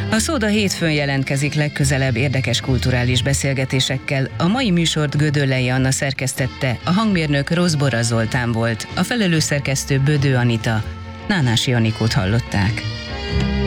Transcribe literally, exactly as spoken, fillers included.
A Szóda hétfőn jelentkezik legközelebb érdekes kulturális beszélgetésekkel. A mai műsort Gödöllei Anna szerkesztette, a hangmérnök Rozbora Zoltán volt, a felelős szerkesztő Bödő Anita. Nánási Anikót hallották.